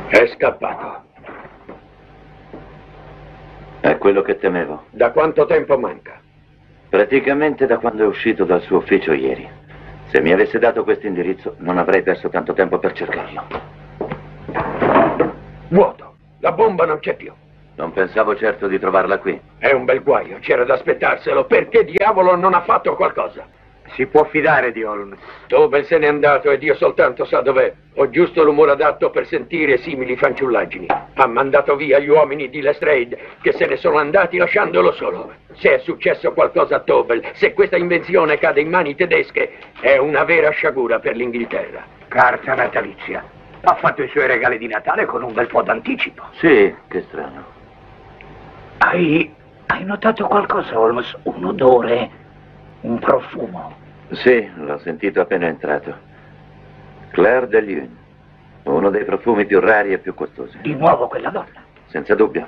È scappato. È quello che temevo. Da quanto tempo manca? Praticamente da quando è uscito dal suo ufficio ieri. Se mi avesse dato questo indirizzo, non avrei perso tanto tempo per cercarlo. Vuoto. La bomba non c'è più. Non pensavo certo di trovarla qui. È un bel guaio, c'era da aspettarselo. Perché diavolo non ha fatto qualcosa? Si può fidare di Holmes. Tobel se n'è andato e Dio soltanto sa dov'è. Ho giusto l'umore adatto per sentire simili fanciullaggini. Ha mandato via gli uomini di Lestrade, che se ne sono andati lasciandolo solo. Se è successo qualcosa a Tobel, se questa invenzione cade in mani tedesche, è una vera sciagura per l'Inghilterra. Carta natalizia. Ha fatto i suoi regali di Natale con un bel po' d'anticipo. Sì, che strano. Hai notato qualcosa, Holmes? Un odore? Un profumo? Sì, l'ho sentito appena entrato. Claire de Lune, uno dei profumi più rari e più costosi. Di nuovo quella donna? Senza dubbio.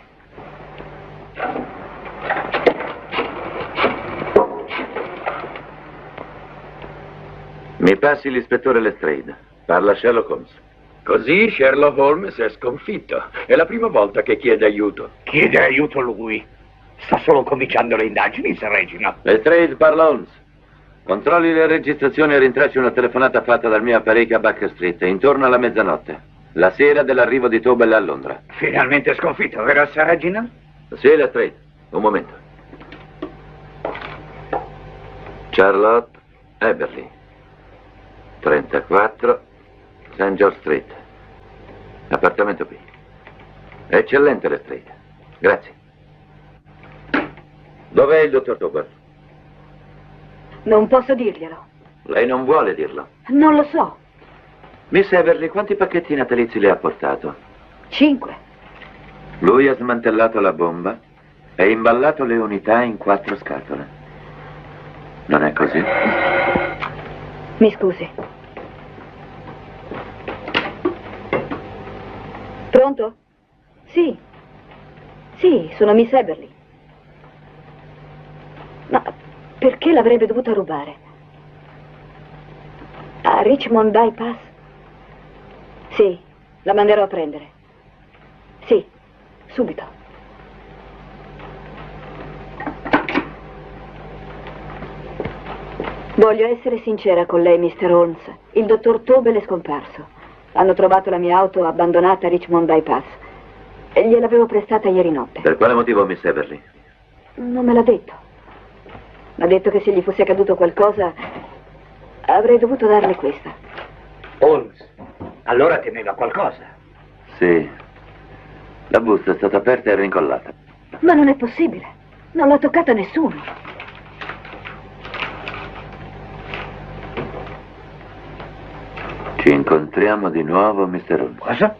Mi passi l'ispettore Lestrade. Parla Sherlock Holmes. Così Sherlock Holmes è sconfitto. È la prima volta che chiede aiuto. Chiede aiuto lui. Sta solo cominciando le indagini, Sir Reginald. Lestrade, parla Holmes. Controlli le registrazioni e rintracci una telefonata fatta dal mio apparecchio a Baker Street intorno alla mezzanotte, la sera dell'arrivo di Tobel a Londra. Finalmente sconfitto, vero, Sir Reginald? Sì, Lestrade. Un momento. Charlotte Eberly, 34 St. George Street. Appartamento B. Eccellente, Lestrade. Grazie. Dov'è il dottor Tobel? Non posso dirglielo. Lei non vuole dirlo. Non lo so. Miss Everly, quanti pacchetti natalizi le ha portato? 5. Lui ha smantellato la bomba e imballato le unità in 4 scatole. Non è così? Mi scusi. Pronto? Sì. Sì, sono Miss Eberly. Ma perché l'avrebbe dovuta rubare? A Richmond Bypass? Sì, la manderò a prendere. Sì, subito. Voglio essere sincera con lei, Mr. Holmes. Il dottor Tobel è scomparso. Hanno trovato la mia auto abbandonata a Richmond Bypass. E gliel'avevo prestata ieri notte. Per quale motivo, Miss Everly? Non me l'ha detto. Mi ha detto che se gli fosse accaduto qualcosa, avrei dovuto darle questa. Holmes, allora temeva qualcosa. Sì. La busta è stata aperta e rincollata. Ma non è possibile. Non l'ha toccata nessuno. Ci incontriamo di nuovo, Mr. Holmes. Cosa?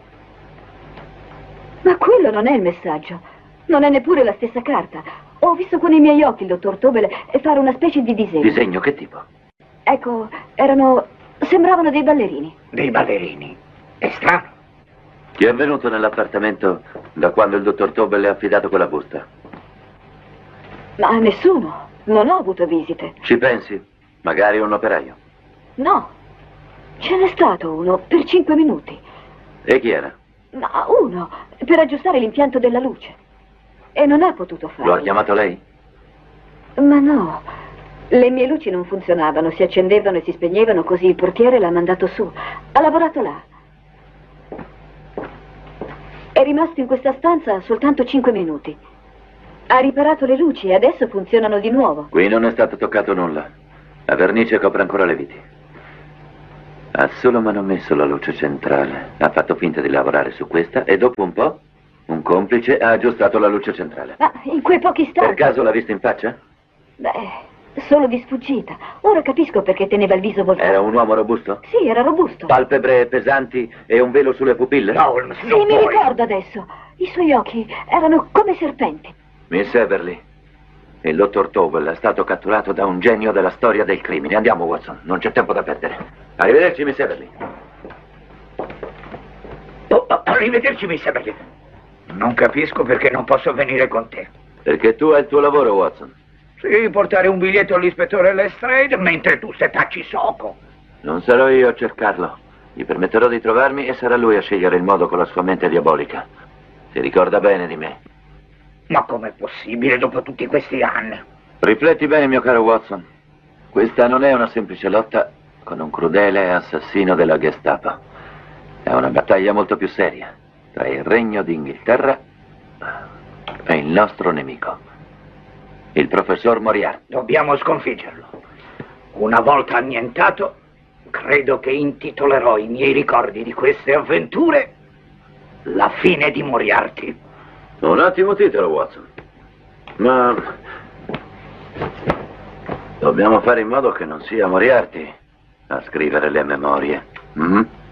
Ma quello non è il messaggio. Non è neppure la stessa carta. Ho visto con i miei occhi il dottor Tobel fare una specie di disegno. Disegno che tipo? Ecco, sembravano dei ballerini. Dei ballerini? È strano. Chi è venuto nell'appartamento da quando il dottor Tobel le ha affidato quella busta? Ma nessuno. Non ho avuto visite. Ci pensi? Magari un operaio. No. Ce n'è stato uno per 5 minuti. E chi era? Ma uno, per aggiustare l'impianto della luce. E non ha potuto farlo. Lo ha chiamato lei? Ma no. Le mie luci non funzionavano, si accendevano e si spegnevano, così il portiere l'ha mandato su. Ha lavorato là. È rimasto in questa stanza soltanto 5 minuti. Ha riparato le luci e adesso funzionano di nuovo. Qui non è stato toccato nulla. La vernice copre ancora le viti. Ha solo manomesso la luce centrale. Ha fatto finta di lavorare su questa e dopo un po' un complice ha aggiustato la luce centrale. Ma in quei pochi istanti... Per caso l'ha vista in faccia? Beh, solo di sfuggita. Ora capisco perché teneva il viso voltato. Era un uomo robusto? Sì, era robusto. Palpebre pesanti e un velo sulle pupille? No, Holmes, Sì, non mi puoi. ricordo adesso. I suoi occhi erano come serpenti. Miss Everly, il dottor Tobel è stato catturato da un genio della storia del crimine. Andiamo, Watson, non c'è tempo da perdere. Arrivederci, Miss Everly. Arrivederci, Miss Everly. Non capisco perché non posso venire con te. Perché tu hai il tuo lavoro, Watson. Sì, portare un biglietto all'ispettore Lestrade mentre tu setacci soco. Non sarò io a cercarlo. Gli permetterò di trovarmi e sarà lui a scegliere il modo con la sua mente diabolica. Si ricorda bene di me. Ma com'è possibile dopo tutti questi anni? Rifletti bene, mio caro Watson. Questa non è una semplice lotta con un crudele assassino della Gestapo. È una battaglia molto più seria tra il Regno d'Inghilterra e il nostro nemico, il professor Moriarty. Dobbiamo sconfiggerlo. Una volta annientato, credo che intitolerò i miei ricordi di queste avventure La fine di Moriarty. Un ottimo titolo, Watson. Ma dobbiamo fare in modo che non sia Moriarty a scrivere le memorie.